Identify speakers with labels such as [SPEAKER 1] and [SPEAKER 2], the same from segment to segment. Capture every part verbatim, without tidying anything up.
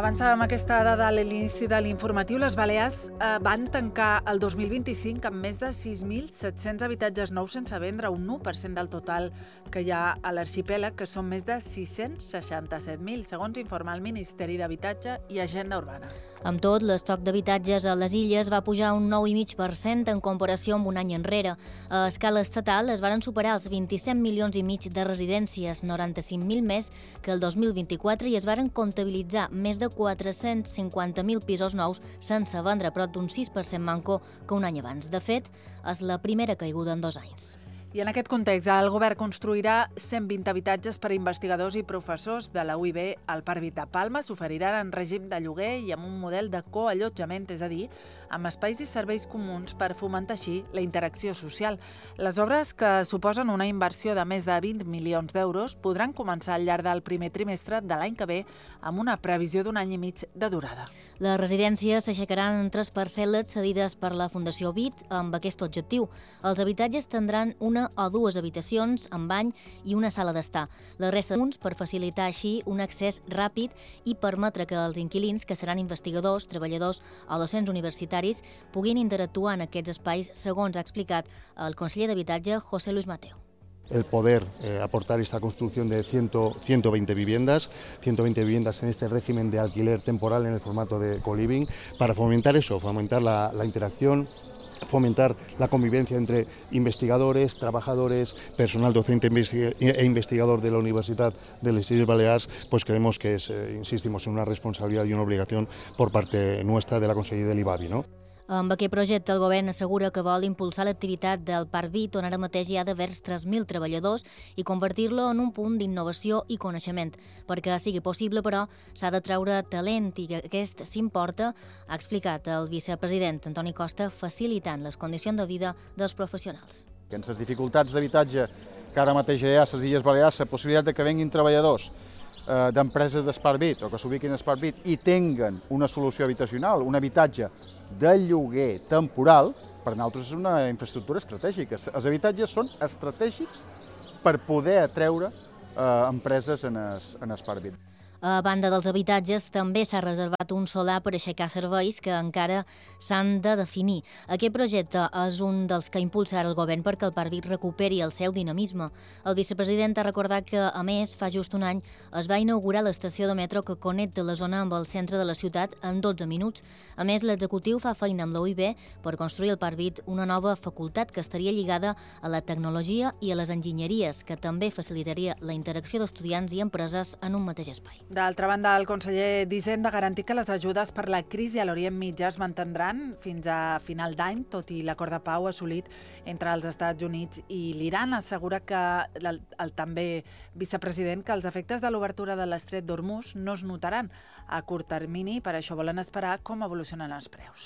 [SPEAKER 1] Avançàvem aquesta dada a l'inici de l'informatiu. Les Balears eh, van tancar el dos mil vint-i-cinc amb més de sis mil set-cents habitatges nous sense vendre, un u per cent del total que hi ha a l'arxipèlag, que són més de sis-cents seixanta-set mil, segons informa el Ministeri d'Habitatge i Agenda Urbana.
[SPEAKER 2] Amb tot, l'estoc d'habitatges a les illes va pujar un nou coma cinc per cent en comparació amb un any enrere. A escala estatal es varen superar els vint-i-set milions i mig de residències, noranta-cinc mil més que el dos mil vint-i-quatre, i es varen comptabilitzar més de quatre-cents cinquanta mil pisos nous sense vendre, prop d'un sis per cent manco que un any abans. De fet, és la primera caiguda en dos anys.
[SPEAKER 1] I en aquest context, el govern construirà cent vint habitatges per a investigadors i professors de la U I B al Parc Vita Palma. S'oferiran en règim de lloguer i amb un model de coallotjament, és a dir, amb espais i serveis comuns per fomentar així la interacció social. Les obres, que suposen una inversió de més de vint milions d'euros, podran començar al llarg del primer trimestre de l'any que ve amb una previsió d'un any i mig de durada.
[SPEAKER 2] Les residències s'aixecaran en tres parcel·les cedides per la Fundació V I T amb aquest objectiu. Els habitatges tindran una o dues habitacions amb bany i una sala d'estar. La resta d'uns per facilitar així un accés ràpid i permetre que els inquilins, que seran investigadors, treballadors o docents universitaris, puguin interactuar en aquests espais, segons ha explicat el conseller d'Habitatge, José Luis Mateo.
[SPEAKER 3] El poder eh, aportar esta construcción de ciento veinte viviendas, ciento veinte viviendas en este régimen de alquiler temporal en el formato de co-living, para fomentar eso, fomentar la, la interacción, fomentar la convivencia entre investigadores, trabajadores, personal docente e investigador de la Universitat de les Illes Balears. Pues creemos que es, eh, insistimos, en una responsabilidad y una obligación por parte nuestra de la Conselleria de l'I B A B I, ¿no?
[SPEAKER 2] Amb aquest projecte, el govern assegura que vol impulsar l'activitat del Parc V I T, on ara mateix hi ha d'haver tres mil treballadors, i convertir-lo en un punt d'innovació i coneixement. Perquè sigui possible, però, s'ha de treure talent i que aquest s'importa, ha explicat el vicepresident Antoni Costa, facilitant les condicions de vida dels professionals.
[SPEAKER 4] En les dificultats d'habitatge que ara mateix hi ha a les Illes Balears, la possibilitat de que venguin treballadors d'empreses d'Spark V I T o que s'ubiquin a Spark V I T i tinguen una solució habitacional, un habitatge de lloguer temporal, per nosaltres és una infraestructura estratègica. Els habitatges són estratègics per poder atreure eh, empreses en Spark V I T.
[SPEAKER 2] A banda dels habitatges, també s'ha reservat un solar per aixecar serveis que encara s'han de definir. Aquest projecte és un dels que impulsa ara el govern perquè el Parc V I T recuperi el seu dinamisme. El vicepresident ha recordat que, a més, fa just un any es va inaugurar l'estació de metro que connecta la zona amb el centre de la ciutat en dotze minuts. A més, l'executiu fa feina amb la U I B per construir al Parc V I T una nova facultat que estaria lligada a la tecnologia i a les enginyeries, que també facilitaria la interacció d'estudiants i empreses en un mateix espai.
[SPEAKER 1] D'altra banda, el conseller d'Hisenda ha garantit que les ajudes per la crisi a l'Orient Mitjà es mantindran fins a final d'any, tot i l'acord de pau assolit entre els Estats Units i l'Iran. Assegura que el, el també vicepresident que els efectes de l'obertura de l'estret d'Hormuz no es notaran a curt termini, per això volen esperar com evolucionen els preus.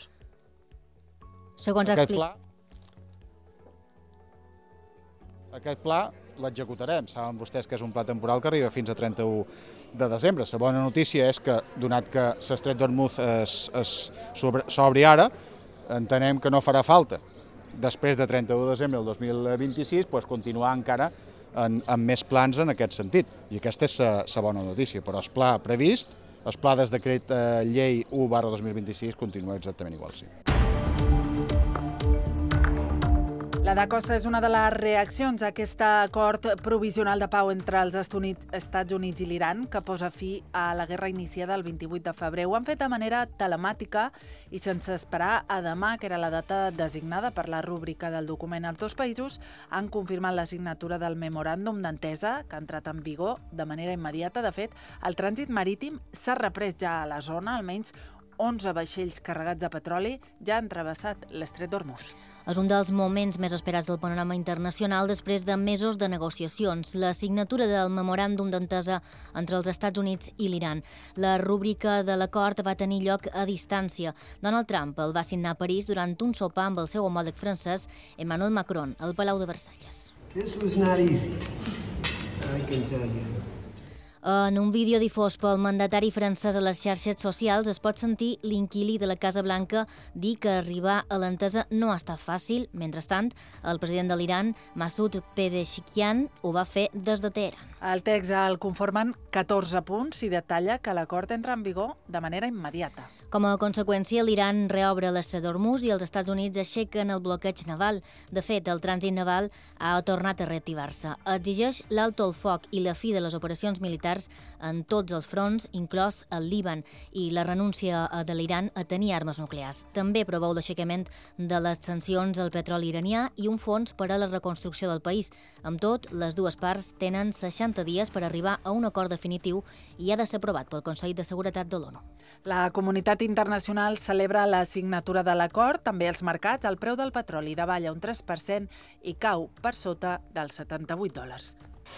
[SPEAKER 2] Segons ha explicat...
[SPEAKER 4] Aquest pla l'executarem. Saben vostès que és un pla temporal que arriba fins a trenta-u de desembre. La bona notícia és que, donat que l'estret d'Hormuz s'obri ara, entenem que no farà falta, després de trenta-u de desembre del dos mil vint-i-sis, pues, continuar encara en, en més plans en aquest sentit. I aquesta és la bona notícia. Però el pla previst, el pla des decret eh, llei u barra dos mil vint-i-sis, continua exactament igual, sí.
[SPEAKER 1] La d'Acosta és una de les reaccions a aquest acord provisional de pau entre els Estats Units i l'Iran, que posa fi a la guerra iniciada el vint-i-vuit de febrer. Ho han fet de manera telemàtica i sense esperar a demà, que era la data designada per la rúbrica del document. Els dos països han confirmat la signatura del memoràndum d'entesa, que ha entrat en vigor de manera immediata. De fet, el trànsit marítim s'ha reprès ja a la zona, almenys onze vaixells carregats de petroli ja han travessat l'estret d'Hormuz.
[SPEAKER 2] És un dels moments més esperats del panorama internacional després de mesos de negociacions. La signatura del memoràndum d'entesa entre els Estats Units i l'Iran. La rúbrica de l'acord va tenir lloc a distància. Donald Trump el va signar a París durant un sopar amb el seu homòleg francès, Emmanuel Macron, al Palau de Versalles.
[SPEAKER 5] This was not easy, I can tell you.
[SPEAKER 2] En un vídeo difós pel mandatari francès a les xarxes socials es pot sentir l'inquilí de la Casa Blanca dir que arribar a l'entesa no ha estat fàcil. Mentrestant, el president de l'Iran, Masoud Pezeshkian, ho va fer des de Teheran.
[SPEAKER 1] El text el conformen catorze punts i detalla que l'acord entra en vigor de manera immediata.
[SPEAKER 2] Com a conseqüència, l'Iran reobre l'estret d'Hormuz i els Estats Units aixequen el bloqueig naval. De fet, el trànsit naval ha tornat a reactivar-se. Exigeix l'alto el foc i la fi de les operacions militars en tots els fronts, inclòs el Líban, i la renúncia de l'Iran a tenir armes nuclears. També preveu l'aixecament de les sancions al petroli iranià i un fons per a la reconstrucció del país. Amb tot, les dues parts tenen seixanta dies per arribar a un acord definitiu i ha de ser aprovat pel Consell de Seguretat de l'ONU.
[SPEAKER 1] La comunitat internacional celebra la signatura de l'acord. També els mercats, el preu del petroli davalla un tres per cent i cau per sota dels setanta-vuit dòlars.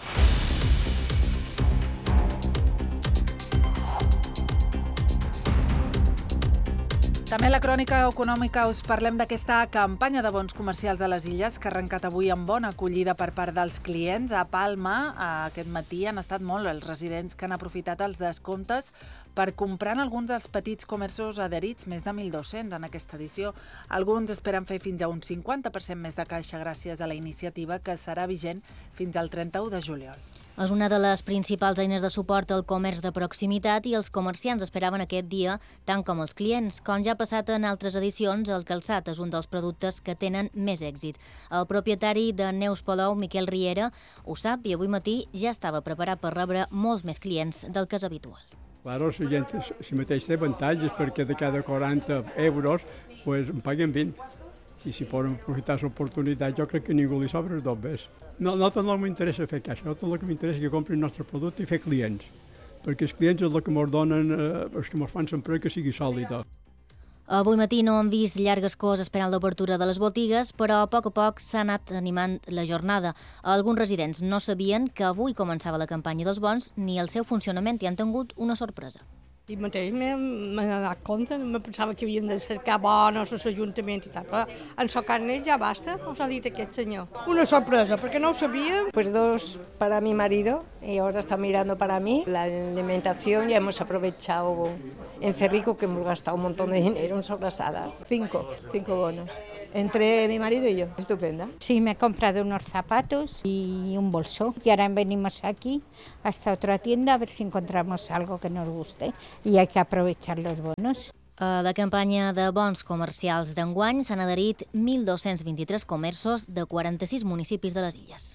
[SPEAKER 1] També a la crònica econòmica us parlem d'aquesta campanya de bons comercials de les Illes que ha arrencat avui amb bona acollida per part dels clients. A Palma, aquest matí, han estat molt els residents que han aprofitat els descomptes per comprar en alguns dels petits comerços adherits, més de mil dos-cents en aquesta edició. Alguns esperen fer fins a un cinquanta per cent més de caixa gràcies a la iniciativa que serà vigent fins al trenta-u de juliol.
[SPEAKER 2] És una de les principals eines de suport al comerç de proximitat i els comerciants esperaven aquest dia tant com els clients. Com ja ha passat en altres edicions, el calçat és un dels productes que tenen més èxit. El propietari de Neus Palou, Miquel Riera, ho sap i avui matí ja estava preparat per rebre molts més clients del que és habitual.
[SPEAKER 5] Claro, la gent si mateix té avantatges perquè de cada quaranta euros pues, en paguen vint. I si poden aprofitar l'oportunitat, jo crec que ningú li sobra dos més. No, no tot no m'interessa fer caixa, no tot el que m'interessa és que comprin el nostre producte i fer clients. Perquè els clients és el que ens donen, eh, els que ens fan sempre que sigui sòlid.
[SPEAKER 2] Avui matí no han vist llargues coses esperant l'obertura de les botigues, però a poc a poc s'ha anat animant la jornada. Alguns residents no sabien que avui començava la campanya dels bons ni el seu funcionament i han tingut una sorpresa.
[SPEAKER 6] I mateix m'he donat compte, me pensava que havien de cercar bonos als ajuntaments i tal, però en el carnet ja basta, us ha dit aquest senyor. Una sorpresa, perquè no ho sabíem.
[SPEAKER 7] Pues dos para mi marido y ahora está mirando para mí. La alimentación ya hemos aprovechado en Cerrico, que hemos gastado un montón de dinero en sobrasadas.
[SPEAKER 8] Cinco, cinco bonos. Entre mi marido y yo. Estupenda.
[SPEAKER 9] Sí, me he comprado unos zapatos y un bolso. Y ahora venimos aquí a esta otra tienda a ver si encontramos algo que nos guste. I hay que aprovechar los bonos.
[SPEAKER 2] A la campanya de bons comercials d'enguany s'han adherit mil dos-cents vint-i-tres comerços de quaranta-sis municipis de les Illes.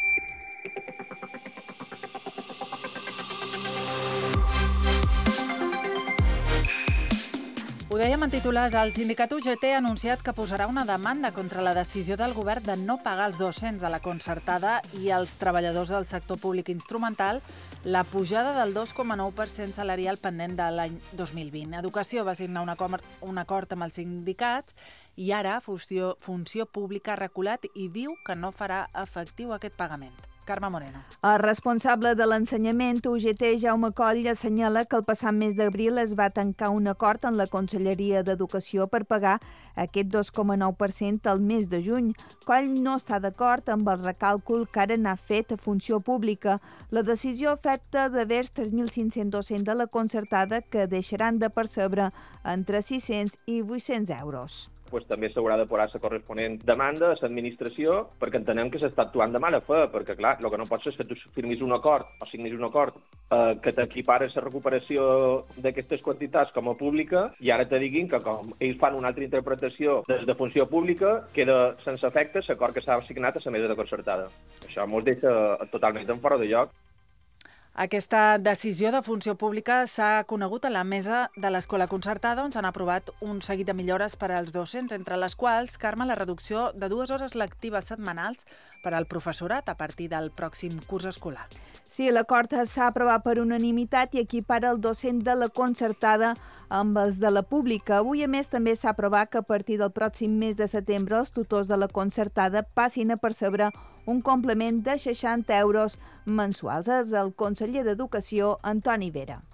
[SPEAKER 1] Ho dèiem en titulars, el sindicat U G T ha anunciat que posarà una demanda contra la decisió del govern de no pagar els docents de la concertada i els treballadors del sector públic instrumental la pujada del dos coma nou per cent salarial pendent de l'any dos mil vint. Educació va signar un acord, un acord amb els sindicats i ara Funció, Funció Pública ha reculat i diu que no farà efectiu aquest pagament. Carme Moreno.
[SPEAKER 8] El responsable de l'ensenyament, U G T, Jaume Coll, assenyala que el passat mes d'abril es va tancar un acord en la Conselleria d'Educació per pagar aquest dos coma nou per cent al mes de juny. Coll no està d'acord amb el recàlcul que ara n'ha fet a Funció Pública. La decisió afecta de vers tres mil cinc-cents docents de la concertada que deixaran de percebre entre sis-cents i vuit-cents euros.
[SPEAKER 10] Pues també s'haurà de posar la corresponent demanda a l'administració perquè entenem que s'està actuant de mala fe, perquè clar, el que no pot ser és que tu firmis un acord o signis un acord eh, que t'equipara la recuperació d'aquestes quantitats com a pública i ara te diguin que com ells fan una altra interpretació des de Funció Pública queda sense efecte l'acord que s'ha signat a la mesa de concertada. Això ens deixa totalment en fora de lloc.
[SPEAKER 1] Aquesta decisió de Funció Pública s'ha conegut a la mesa de l'Escola Concertada, on s'han aprovat un seguit de millores per als docents, entre les quals, Carme, la reducció de dues hores lectives setmanals per al professorat a partir del pròxim curs escolar.
[SPEAKER 8] Sí, l'acord s'ha aprovat per unanimitat i equipara el docent de la concertada amb els de la pública. Avui, a més, també s'ha aprovat que a partir del pròxim mes de setembre els tutors de la concertada passin a percebre un complement de seixanta euros mensuals. És el conseller d'Educació, Antoni Vera.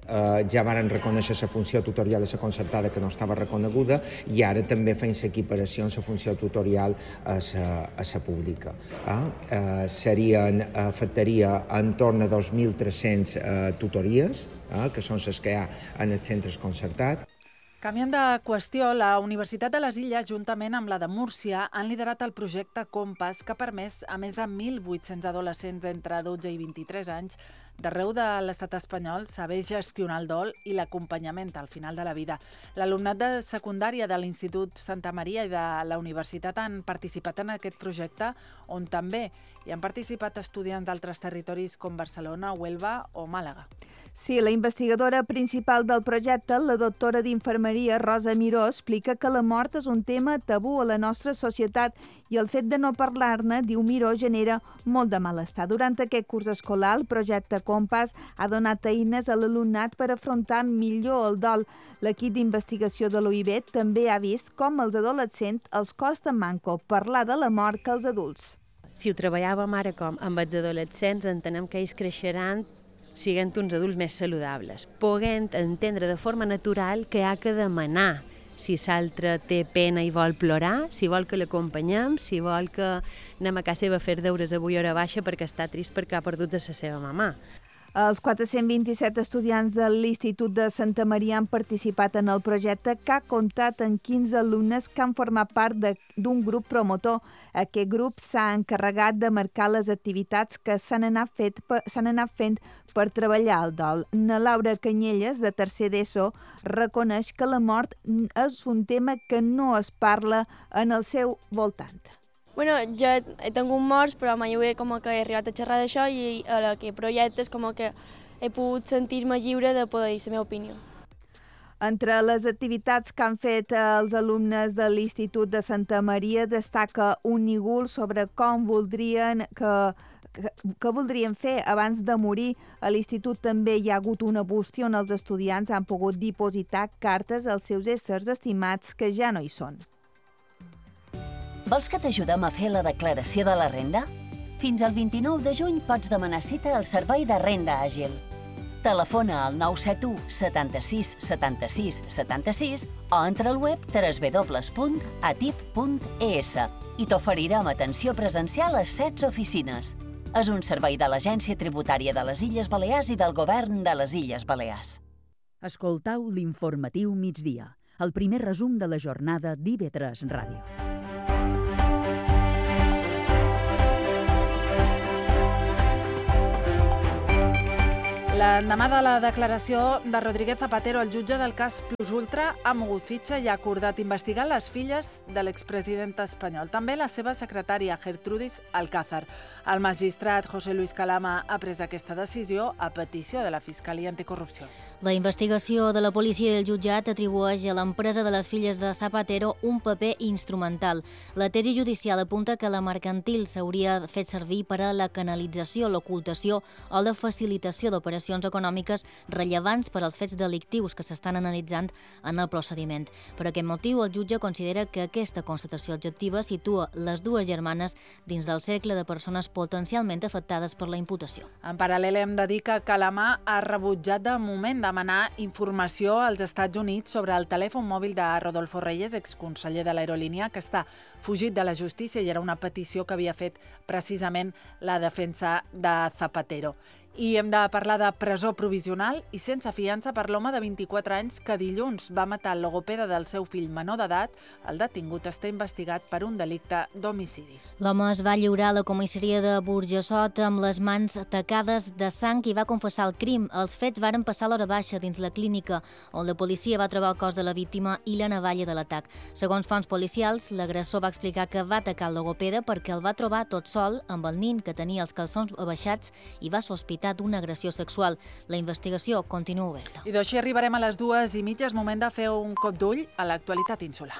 [SPEAKER 11] Uh, ja varen reconèixer la funció tutorial de la concertada que no estava reconeguda i ara també feien l'equiparació en la funció tutorial a la pública. Uh, uh, serien, uh, afectaria entorn a dos mil tres-cents uh, tutories, uh, que són les que hi ha en els centres concertats.
[SPEAKER 1] Canviant de qüestió, la Universitat de les Illes, juntament amb la de Múrcia, han liderat el projecte Compass, que ha permès a més de mil vuit-cents adolescents entre dotze i vint-i-tres anys d'arreu de l'estat espanyol saber gestionar el dol i l'acompanyament al final de la vida. L'alumnat de secundària de l'Institut Santa Maria i de la Universitat han participat en aquest projecte, on també hi han participat estudiants d'altres territoris com Barcelona, Huelva o Màlaga.
[SPEAKER 8] Sí, la investigadora principal del projecte, la doctora d'Infermeria Rosa Miró, explica que la mort és un tema tabú a la nostra societat i el fet de no parlar-ne, diu Miró, genera molt de malestar. Durant aquest curs escolar, el projecte Compass ha donat eines a l'alumnat per afrontar millor el dol. L'equip d'investigació de l'U I B també ha vist com als adolescents els costa manco parlar de la mort que als adults.
[SPEAKER 12] Si ho treballàvem ara com amb els adolescents, entenem que ells creixeran siguent uns adults més saludables, poguent entendre de forma natural que ha que demanar si l'altre té pena i vol plorar, si vol que l'acompanyem, si vol que anem a casa seva a fer deures avui hora baixa perquè està trist perquè ha perdut de la seva mamà.
[SPEAKER 8] Els quatre-cents vint-i-set estudiants de l'Institut de Santa Maria han participat en el projecte, que ha comptat amb quinze alumnes que han format part d'un grup promotor. Aquest grup s'ha encarregat de marcar les activitats que s'han anat, fet, s'han anat fent per treballar el dol. Na Laura Canyelles, de tercer d'ESO, reconeix que la mort és un tema que no es parla en el seu voltant.
[SPEAKER 13] Bueno, jo he tingut morts, però mai he, com que he arribat a xerrar d'això i a aquest projecte és com que he pogut sentir-me lliure de poder dir la meva opinió.
[SPEAKER 8] Entre les activitats que han fet els alumnes de l'Institut de Santa Maria destaca un nígul sobre com voldrien que, que, que voldrien fer abans de morir. A l'Institut també hi ha hagut una bústia on els estudiants han pogut dipositar cartes als seus éssers estimats que ja no hi són.
[SPEAKER 14] Vols que t'ajudem a fer la declaració de la renda? Fins al vint-i-nou de juny pots demanar cita al Servei de Renda Àgil. Telefona al nou set u setanta-sis setanta-sis setanta-sis o entra al web w w w punt a t i p punt e s i t'oferirem atenció presencial a setze oficines. És un servei de l'Agència Tributària de les Illes Balears i del Govern de les Illes Balears.
[SPEAKER 15] Escoltau l'informatiu migdia, el primer resum de la jornada d'I V tres Ràdio.
[SPEAKER 1] L'endemà de la declaració de Rodríguez Zapatero, el jutge del cas Plus Ultra ha mogut fitxa i ha acordat investigar les filles de l'expresident espanyol. També la seva secretària, Gertrudis Alcázar. El magistrat José Luis Calama ha pres aquesta decisió a petició de la Fiscalia Anticorrupció.
[SPEAKER 2] La investigació de la policia i el jutjat atribueix a l'empresa de les filles de Zapatero un paper instrumental. La tesi judicial apunta que la mercantil s'hauria fet servir per a la canalització, l'ocultació o la facilitació d'operacions econòmiques rellevants per als fets delictius que s'estan analitzant en el procediment. Per aquest motiu, el jutge considera que aquesta constatació objectiva situa les dues germanes dins del cercle de persones potencialment afectades per la imputació.
[SPEAKER 1] En paral·lel, hem de dir que Calamà ha rebutjat de moment demanar informació als Estats Units sobre el telèfon mòbil de Rodolfo Reyes, exconseller de l'aerolínia, que està fugit de la justícia i era una petició que havia fet precisament la defensa de Zapatero. I hem de parlar de presó provisional i sense fiança per l'home de vint-i-quatre anys que dilluns va matar el logopeda del seu fill menor d'edat. El detingut està investigat per un delicte d'homicidi.
[SPEAKER 2] L'home es va lliurar a la comissaria de Burjassot amb les mans tacades de sang i va confessar el crim. Els fets varen passar l'hora baixa dins la clínica, on la policia va trobar el cos de la víctima i la navalla de l'atac. Segons fonts policials, l'agressor va explicar que va atacar el logopeda perquè el va trobar tot sol amb el nin que tenia els calçons abaixats i va sospitar d'una agressió sexual. La investigació continua oberta.
[SPEAKER 1] I d'així arribarem a les dues i mitja. És moment de fer un cop d'ull a l'actualitat insular.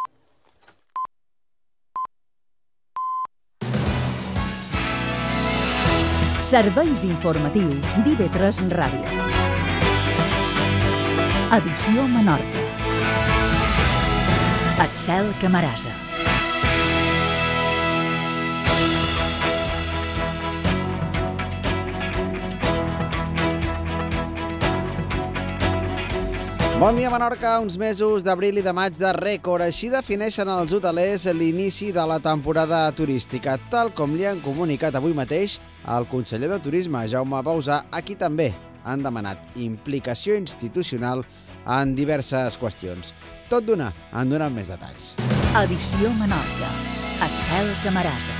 [SPEAKER 15] Serveis informatius d'I V tres Ràdio. Edició Menorca. Axel Camarasa.
[SPEAKER 16] Bon dia, Menorca. Uns mesos d'abril i de maig de rècord. Així defineixen els hotelers l'inici de la temporada turística, tal com li han comunicat avui mateix el conseller de Turisme, Jaume Bauzà, a qui també han demanat implicació institucional en diverses qüestions. Tot d'una, en donen més detalls.
[SPEAKER 15] Edició Menorca. El cel que marasa.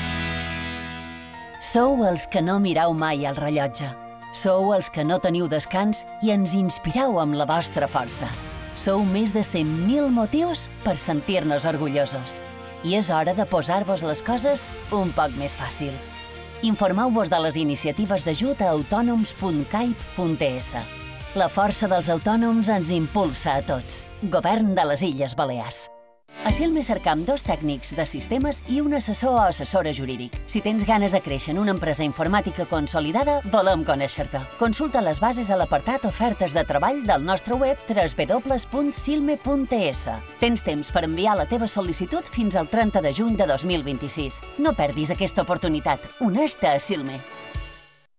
[SPEAKER 14] Sou els que no mireu mai el rellotge. Sou els que no teniu descans i ens inspireu amb la vostra força. Sou més de cent mil motius per sentir-nos orgullosos. I és hora de posar-vos les coses un poc més fàcils. Informeu-vos de les iniciatives d'ajut a autònoms punt caip punt es. La força dels autònoms ens impulsa a tots. Govern de les Illes Balears. A Silme cercam dos tècnics de sistemes i un assessor o assessora jurídic. Si tens ganes de créixer en una empresa informàtica consolidada, volem conèixer-te. Consulta les bases a l'apartat Ofertes de treball del nostre web w w w punt silme punt es. Tens temps per enviar la teva sol·licitud fins al trenta de juny de dos mil vint-i-sis. No perdis aquesta oportunitat. Uneix-te a Silme.